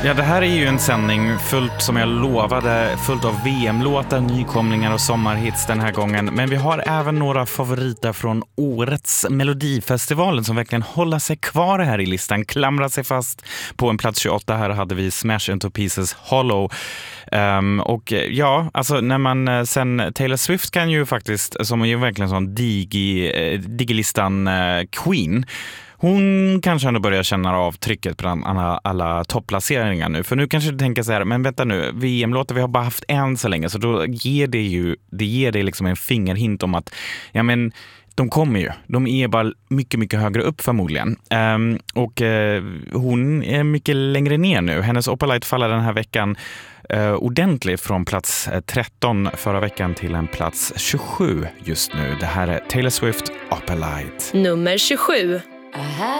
Ja, det här är ju en sändning fullt, som jag lovade, fullt av VM-låtar, nykomlingar och sommarhits den här gången. Men vi har även några favoriter från årets Melodifestivalen som verkligen håller sig kvar här i listan, klamrar sig fast på en plats 28. Här hade vi Smash Into Pieces Hollow. Och ja, alltså när man sen Taylor Swift kan ju faktiskt, som är ju verkligen sån digilistan queen. Hon kanske ändå börjar känna av trycket på alla topplaceringar nu. För nu kanske du tänker så här, men vänta nu, VM-låtar vi har bara haft en så länge. Så då ger det ger det liksom en fingerhint om att, ja men, de kommer ju. De är bara mycket, mycket högre upp förmodligen. Hon är mycket längre ner nu. Hennes Opalite faller den här veckan ordentligt från plats 13 förra veckan till en plats 27 just nu. Det här är Taylor Swift Opalite. Nummer 27.